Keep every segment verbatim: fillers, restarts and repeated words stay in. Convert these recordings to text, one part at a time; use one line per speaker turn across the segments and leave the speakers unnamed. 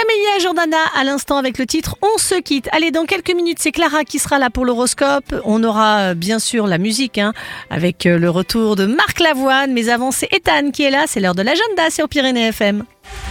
Camélia Jordana à l'instant avec le titre On se quitte. Allez, dans quelques minutes, c'est Clara qui sera là pour l'horoscope. On aura bien sûr la musique hein, avec le retour de Marc Lavoine. Mais avant, c'est Ethan qui est là. C'est l'heure de l'agenda sur Pyrénées F M.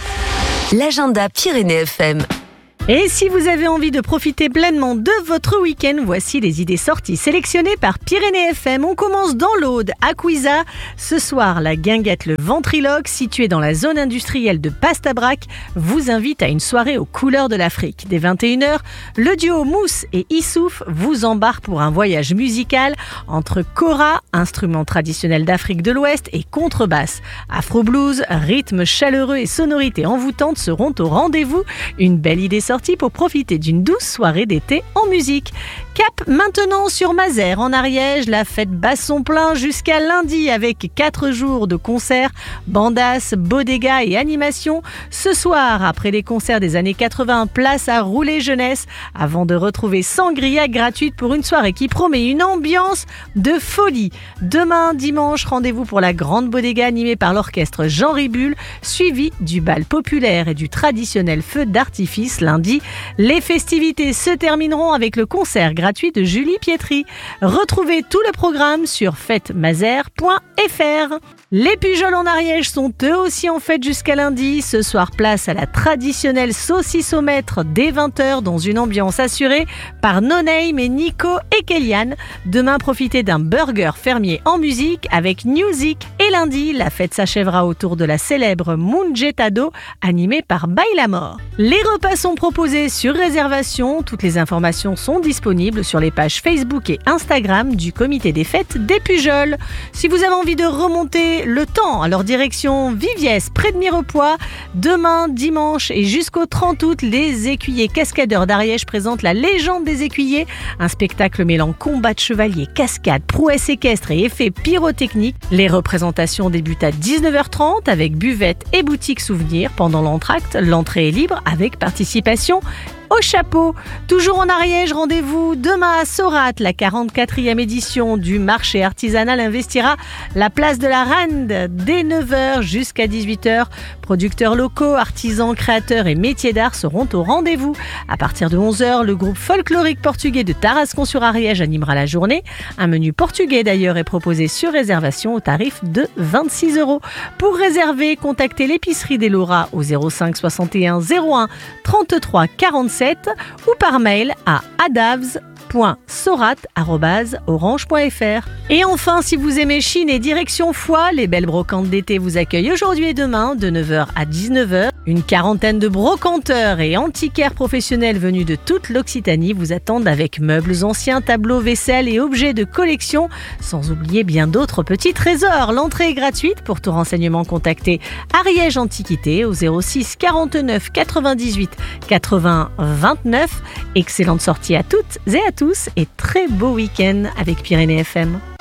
L'agenda Pyrénées F M.
Et si vous avez envie de profiter pleinement de votre week-end, voici les idées sorties sélectionnées par Pyrénées F M. On commence dans l'Aude, à Cuisa. Ce soir, la guinguette Le Ventriloque, située dans la zone industrielle de Pastabrac, vous invite à une soirée aux couleurs de l'Afrique. Dès vingt et une heures, le duo Mousse et Issouf vous embarque pour un voyage musical entre kora, instrument traditionnel d'Afrique de l'Ouest, et contrebasse. Afro-blues, rythme chaleureux et sonorités envoûtantes seront au rendez-vous. Une belle idée sortie pour profiter d'une douce soirée d'été en musique. Cap maintenant sur Mazères en Ariège, la fête bat son plein jusqu'à lundi avec quatre jours de concerts, bandas, bodega et animations. Ce soir, après les concerts des années quatre-vingts, place à Rouler Jeunesse avant de retrouver Sangria gratuite pour une soirée qui promet une ambiance de folie. Demain, dimanche, rendez-vous pour la grande bodega animée par l'orchestre Jean Ribul, suivi du bal populaire et du traditionnel feu d'artifice lundi. Les festivités se termineront avec le concert gratuit de Julie Pietri. Retrouvez tout le programme sur fête mazères point f r. Les Pujols en Ariège sont eux aussi en fête jusqu'à lundi. Ce soir, place à la traditionnelle saucissomètre dès vingt heures dans une ambiance assurée par No Name et Nico et Kéliane. Demain, profitez d'un burger fermier en musique avec Music. Et lundi, la fête s'achèvera autour de la célèbre Mungetado animée par Bailamor. Les repas sont proposés sur réservation. Toutes les informations sont disponibles sur les pages Facebook et Instagram du comité des fêtes des Pujols. Si vous avez envie de remonter le temps à leur direction Viviès près de Mirepoix, demain dimanche et jusqu'au trente août, les écuyers cascadeurs d'Ariège présentent la légende des écuyers, un spectacle mêlant combat de chevaliers, cascades, prouesses équestres et effets pyrotechniques. Les représentations débutent à dix-neuf heures trente avec buvette et boutique souvenirs. Pendant l'entracte, l'entrée est libre avec participation au chapeau. Toujours en Ariège, rendez-vous demain à Sorate. La quarante-quatrième édition du marché artisanal investira la place de la Rande dès neuf heures jusqu'à dix-huit heures. Producteurs locaux, artisans, créateurs et métiers d'art seront au rendez-vous. À partir de onze heures, le groupe folklorique portugais de Tarascon-sur-Ariège animera la journée. Un menu portugais d'ailleurs est proposé sur réservation au tarif de vingt-six euros. Pour réserver, contactez l'épicerie des Lauras au zéro cinq soixante et un zéro un trente-trois quarante-sept ou par mail à adavs point sorate arobase orange point f r. Et enfin, si vous aimez Chine et direction Foix, les belles brocantes d'été vous accueillent aujourd'hui et demain de neuf heures à dix-neuf heures. Une quarantaine de brocanteurs et antiquaires professionnels venus de toute l'Occitanie vous attendent avec meubles anciens, tableaux, vaisselle et objets de collection, sans oublier bien d'autres petits trésors. L'entrée est gratuite. Pour tout renseignement, contactez Ariège Antiquité au zéro six quarante-neuf quatre-vingt-dix-huit quatre-vingts vingt-neuf. Excellente sortie à toutes et à tous et très beau week-end avec Pyrénées F M.